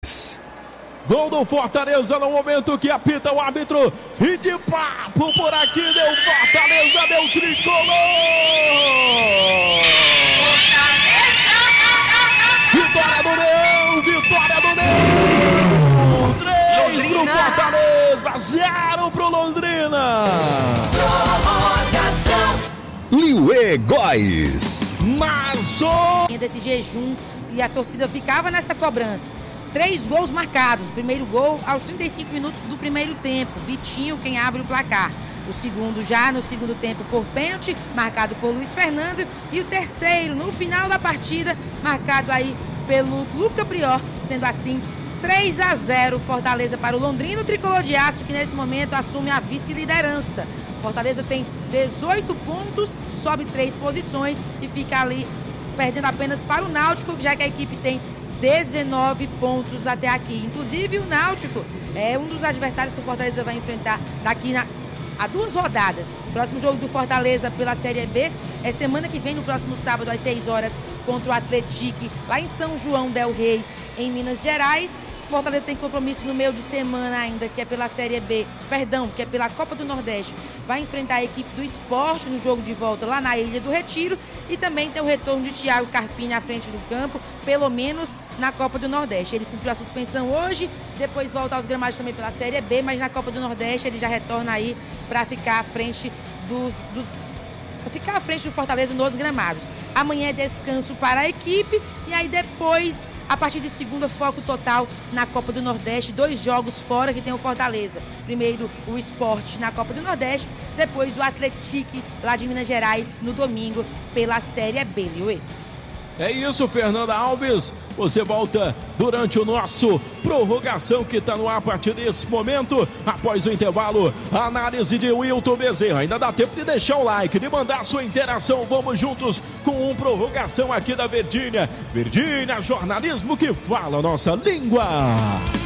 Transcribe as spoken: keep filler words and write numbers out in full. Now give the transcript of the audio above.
Gol do Fortaleza no momento que apita o árbitro. Fim de papo por aqui, deu Fortaleza, deu tricolor! Vitória do Leão, vitória do Leão! Três pro Fortaleza, zero pro Londrina! Liuê Góes. Mas o... desse jejum e a torcida ficava nessa cobrança. Três gols marcados. O primeiro gol aos trinta e cinco minutos do primeiro tempo. Vitinho quem abre o placar. O segundo já no segundo tempo por pênalti, marcado por Luiz Fernando. E o terceiro no final da partida, marcado aí pelo Luca Prior. Sendo assim, três a zero Fortaleza para o Londrina. O tricolor de aço que nesse momento assume a vice-liderança. Fortaleza tem dezoito pontos, sobe três posições e fica ali perdendo apenas para o Náutico, já que a equipe tem dezenove pontos até aqui. Inclusive o Náutico é um dos adversários que o Fortaleza vai enfrentar daqui na, a duas rodadas. O próximo jogo do Fortaleza pela Série B é semana que vem, no próximo sábado, às seis horas, contra o Atlético, lá em São João del Rei, em Minas Gerais. Fortaleza tem compromisso no meio de semana ainda, que é pela Série B, perdão, que é pela Copa do Nordeste. Vai enfrentar a equipe do Sport no jogo de volta lá na Ilha do Retiro. E também tem o retorno de Thiago Carpini à frente do campo, pelo menos na Copa do Nordeste. Ele cumpriu a suspensão hoje, depois volta aos gramados também pela Série B, mas na Copa do Nordeste ele já retorna aí para ficar à frente dos... dos ficar à frente do Fortaleza nos gramados. Amanhã é descanso para a equipe e aí depois, a partir de segunda, foco total na Copa do Nordeste. Dois jogos fora que tem o Fortaleza. Primeiro o Sport na Copa do Nordeste, depois o Atlético lá de Minas Gerais no domingo pela Série B. Liuê. É isso, Fernanda Alves. Você volta durante o nosso prorrogação que está no ar a partir desse momento. Após o intervalo, a análise de Wilton Bezerra. Ainda dá tempo de deixar o like, de mandar a sua interação. Vamos juntos com um prorrogação aqui da Verdinha. Verdinha, jornalismo que fala a nossa língua.